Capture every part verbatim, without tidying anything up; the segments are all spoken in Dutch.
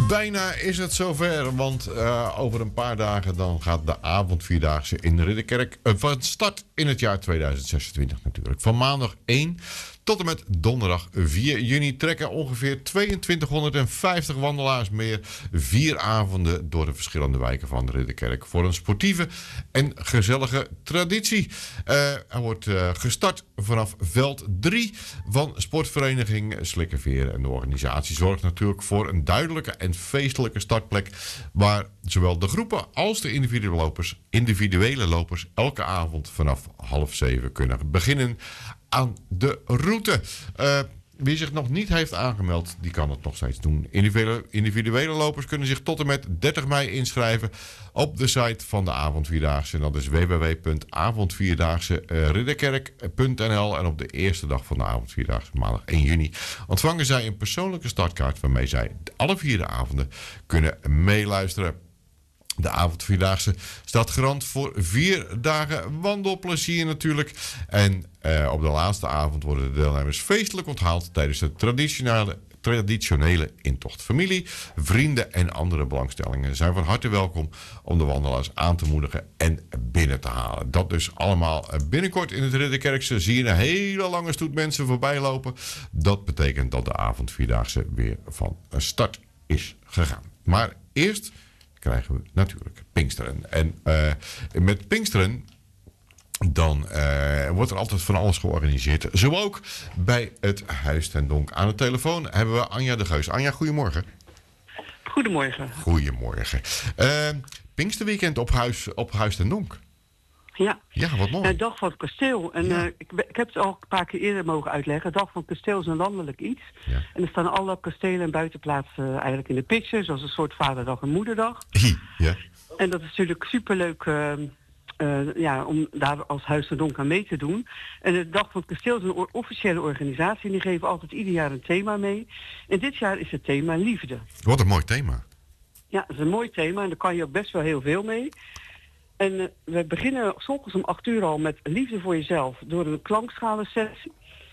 Bijna is het zover, want uh, over een paar dagen dan gaat de avondvierdaagse in Ridderkerk uh, van start in het jaar tweeduizend zesentwintig natuurlijk. Van maandag één tot en met donderdag vier juni trekken ongeveer tweeëntwintighonderdvijftig wandelaars meer vier avonden door de verschillende wijken van Ridderkerk voor een sportieve en gezellige traditie. Uh, er wordt uh, gestart vanaf veld drie van sportvereniging Slikkerveer en de organisatie zorgt natuurlijk voor een duidelijke en feestelijke startplek waar zowel de groepen als de individuele lopers, individuele lopers elke avond vanaf half zeven kunnen beginnen aan de route. Uh, wie zich nog niet heeft aangemeld, die kan het nog steeds doen. Individuele, individuele lopers kunnen zich tot en met dertig mei inschrijven op de site van de avondvierdaagse. En dat is w w w punt avondvierdaagse ridderkerk punt n l. En op de eerste dag van de avondvierdaagse, maandag één juni, ontvangen zij een persoonlijke startkaart waarmee zij alle vier de avonden kunnen meeluisteren. De avondvierdaagse staat garant voor vier dagen wandelplezier natuurlijk. En uh, op de laatste avond worden de deelnemers feestelijk onthaald tijdens de traditionele, traditionele intocht. Familie, vrienden en andere belangstellingen zijn van harte welkom om de wandelaars aan te moedigen en binnen te halen. Dat dus allemaal binnenkort in het Ridderkerkse. Zie je een hele lange stoet mensen voorbij lopen. Dat betekent dat de avondvierdaagse weer van start is gegaan. Maar eerst krijgen we natuurlijk Pinksteren. En uh, met Pinksteren dan uh, wordt er altijd van alles georganiseerd. Zo ook bij het Huis ten Donk. Aan de telefoon hebben we Anja de Geus. Anja, goedemorgen. Goedemorgen. Goedemorgen. Uh, Pinksterweekend op Huis, op Huis ten Donk. Ja. Ja, wat mooi. De dag van het kasteel. En ja. uh, ik, ik heb het al een paar keer eerder mogen uitleggen. De dag van het kasteel is een landelijk iets. Ja. En er staan alle kastelen en buitenplaatsen uh, eigenlijk in de picture. Zoals een soort vaderdag en moederdag. Ja. En dat is natuurlijk superleuk uh, uh, ja, om daar als Huis ten Donk aan mee te doen. En de dag van het kasteel is een o- officiële organisatie. En die geven altijd ieder jaar een thema mee. En dit jaar is het thema liefde. Wat een mooi thema. Ja, dat is een mooi thema. En daar kan je ook best wel heel veel mee. En uh, we beginnen 's ochtends om acht uur al met liefde voor jezelf door een klankschalensessie.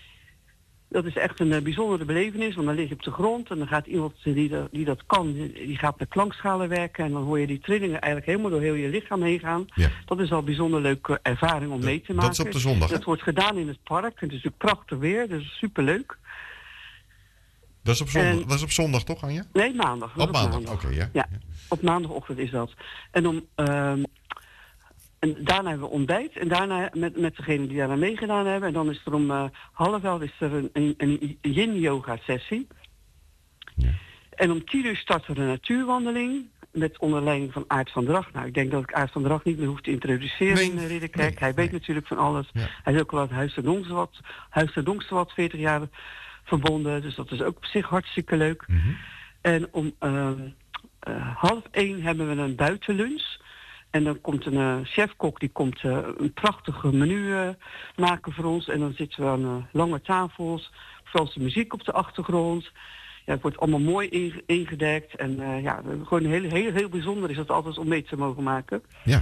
Dat is echt een uh, bijzondere belevenis, want dan lig je op de grond en dan gaat iemand die, de, die dat kan, die gaat met klankschalen werken en dan hoor je die trillingen eigenlijk helemaal door heel je lichaam heen gaan. Ja. Dat is al een bijzonder leuke ervaring om dat, mee te maken. Dat is op de zondag. Dat wordt gedaan in het park. Het is natuurlijk prachtig weer, dus superleuk. Dat is op zondag, en, dat is op zondag toch, Anja? Nee, maandag. Op, op maandag, maandag. oké, okay, ja. ja. Op maandagochtend is dat. En om... Uh, En daarna hebben we ontbijt. En daarna met, met degenen die daar meegedaan hebben. En dan is er om uh, half elf is er een, een, een yin-yoga sessie. Ja. En om tien uur start er een natuurwandeling. Met onder leiding van Aart van Drag. Nou, ik denk dat ik Aart van Drag niet meer hoef te introduceren nee, in Ridderkerk. Nee, Hij weet nee. natuurlijk van alles. Ja. Hij is ook al aan het Huis ten Donk wat, Huis ten Donk wat veertig jaar verbonden. Dus dat is ook op zich hartstikke leuk. Mm-hmm. En om uh, uh, half één hebben we een buitenlunch. En dan komt een uh, chefkok, die komt uh, een prachtige menu uh, maken voor ons. En dan zitten we aan uh, lange tafels, Franse muziek op de achtergrond. Ja, het wordt allemaal mooi inge- ingedekt. En uh, ja, gewoon heel, heel, heel bijzonder is dat altijd om mee te mogen maken. Ja.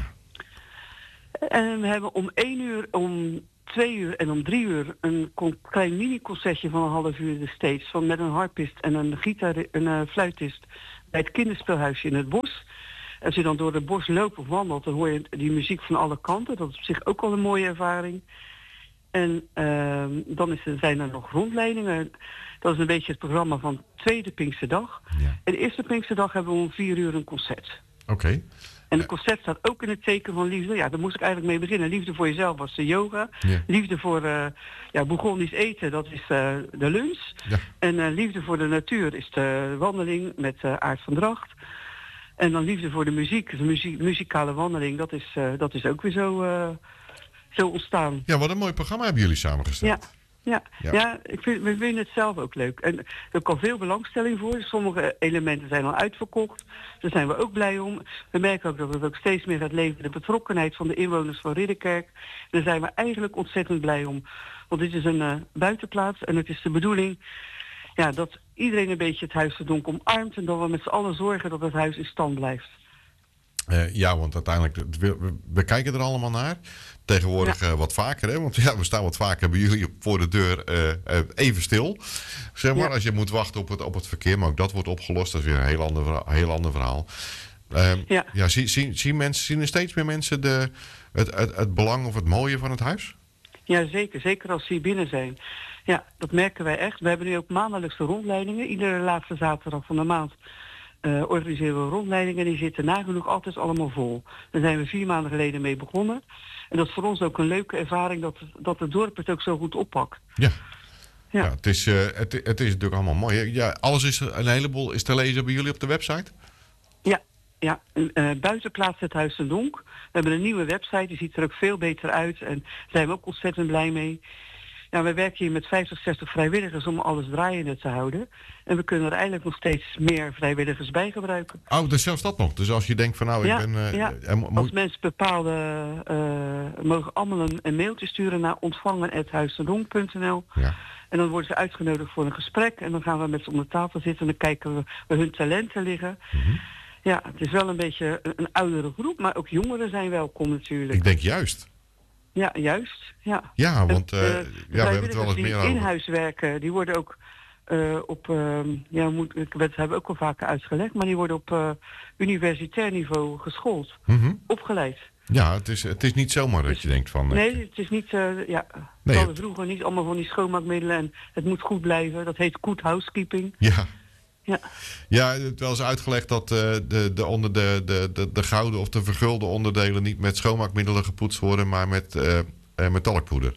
En we hebben om één uur, om twee uur en om drie uur een con- klein mini-concertje van een half uur de stage. Van met een harpist en een gitaar, een uh, fluitist bij het kinderspeelhuisje in het bos. Als je dan door het bos loopt of wandelt, dan hoor je die muziek van alle kanten. Dat is op zich ook al een mooie ervaring. En uh, dan is er, zijn er nog rondleidingen. Dat is een beetje het programma van tweede Pinksterdag. Ja. En de eerste Pinksterdag hebben we om vier uur een concert. Oké. Okay. En het concert staat ook in het teken van liefde. Ja, daar moest ik eigenlijk mee beginnen. Liefde voor jezelf was de yoga. Ja. Liefde voor uh, ja, Bourgondisch eten, dat is uh, de lunch. Ja. En uh, liefde voor de natuur is de wandeling met uh, Aart van Dracht. En dan liefde voor de muziek, de muziek, muzikale wandeling, dat is, uh, dat is ook weer zo, uh, zo ontstaan. Ja, wat een mooi programma hebben jullie samengesteld. Ja, ja. ja. ja ik vind, we vinden het zelf ook leuk. En er kan veel belangstelling voor. Sommige elementen zijn al uitverkocht. Daar zijn we ook blij om. We merken ook dat het ook steeds meer gaat leven. De betrokkenheid van de inwoners van Ridderkerk. Daar zijn we eigenlijk ontzettend blij om. Want dit is een uh, buitenplaats en het is de bedoeling... Ja, dat iedereen een beetje het Huis ten Donk omarmt en dat we met z'n allen zorgen dat het huis in stand blijft. Uh, ja, want uiteindelijk, we, we kijken er allemaal naar. Tegenwoordig ja. uh, wat vaker, hè? Want ja, we staan wat vaker bij jullie voor de deur uh, uh, even stil. Zeg maar, ja. als je moet wachten op het, op het verkeer. Maar ook dat wordt opgelost. Dat is weer een heel ander verhaal. Heel ander verhaal. Uh, ja, ja zien, zien, zien, mensen, zien er steeds meer mensen de, het, het, het belang of het mooie van het huis? Ja, zeker. Zeker als ze hier binnen zijn. Ja, dat merken wij echt. We hebben nu ook maandelijkse rondleidingen. Iedere laatste zaterdag van de maand uh, organiseren we rondleidingen. Die zitten nagenoeg altijd allemaal vol. Daar zijn we vier maanden geleden mee begonnen. En dat is voor ons ook een leuke ervaring dat, dat het dorp het ook zo goed oppakt. Ja. Ja. Ja, het, is, uh, het, het is natuurlijk allemaal mooi. Ja, alles is een heleboel is te lezen bij jullie op de website? Ja, ja. Uh, buitenplaats het Huis ten Donk. We hebben een nieuwe website, die ziet er ook veel beter uit. En daar zijn we ook ontzettend blij mee. Ja, we werken hier met vijftig, zestig vrijwilligers om alles draaiende te houden. En we kunnen er eigenlijk nog steeds meer vrijwilligers bij gebruiken. Oh, dus zelfs dat nog. Dus als je denkt van nou, ja, ik ben... Uh, ja. uh, mo- als mensen bepaalde... Uh, mogen allemaal een, een mailtje sturen naar ontvangen at huistendonk punt n l. Ja. En dan worden ze uitgenodigd voor een gesprek. En dan gaan we met ze om de tafel zitten en dan kijken we waar hun talenten liggen. Mm-hmm. Ja, het is wel een beetje een, een oudere groep, maar ook jongeren zijn welkom natuurlijk. Ik denk juist. Ja, juist. Ja, ja want uh, uh, ja, we hebben het wel eens meer over. Die in huis werken, die worden ook uh, op, uh, ja, moet, dat hebben we ook al vaker uitgelegd, maar die worden op uh, universitair niveau geschoold, mm-hmm. opgeleid. Ja, het is, het is niet zomaar dat dus, je denkt van... Nee, het is niet... Uh, ja, we hadden vroeger niet allemaal van die schoonmaakmiddelen en het moet goed blijven. Dat heet good housekeeping. Ja. Ja, ja, het is wel eens uitgelegd dat uh, de, de, onder de, de, de, de gouden of de vergulde onderdelen niet met schoonmaakmiddelen gepoetst worden, maar met, uh, uh, met talkpoeder.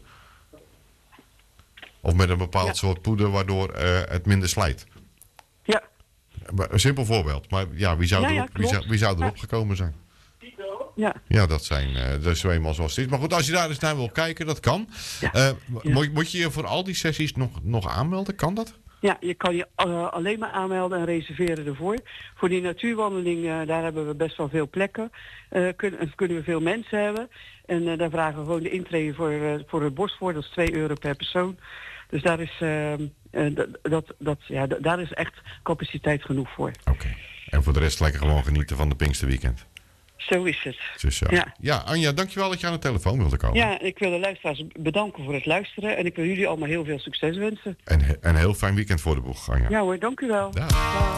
Of met een bepaald ja. soort poeder waardoor uh, het minder slijt. Ja. Een simpel voorbeeld. Maar ja, wie zou, ja, erop, ja, wie zou, wie zou erop ja. gekomen zijn? Ja, ja dat, zijn, uh, dat is zo eenmaal zoals het is. Maar goed, als je daar eens naar wil kijken, dat kan. Ja. Uh, ja. moet, moet je je voor al die sessies nog, nog aanmelden? Kan dat? Ja, je kan je uh, alleen maar aanmelden en reserveren ervoor. Voor die natuurwandeling, uh, daar hebben we best wel veel plekken. Uh, kunnen, kunnen we veel mensen hebben. En uh, daar vragen we gewoon de intrede voor, uh, voor het bos voor. Dat is twee euro per persoon. Dus daar is, uh, uh, dat, dat, dat, ja, d- daar is echt capaciteit genoeg voor. Oké. Okay. En voor de rest lekker gewoon genieten van de Pinksterweekend. Zo is het. Dus zo. Ja. ja, Anja, dankjewel dat je aan de telefoon wilde komen. Ja, ik wil de luisteraars bedanken voor het luisteren. En ik wil jullie allemaal heel veel succes wensen. En een heel fijn weekend voor de boeg, Anja. Ja hoor, dank u wel. Dag.